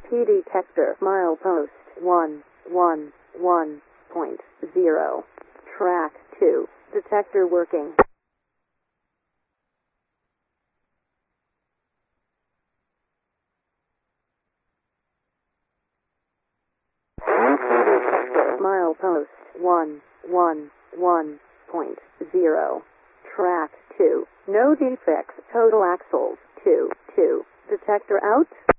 Key detector milepost 111.0. Track 2. Detector working. Detector milepost 111.0. Track 2. No defects. Total axles 2. Detector out.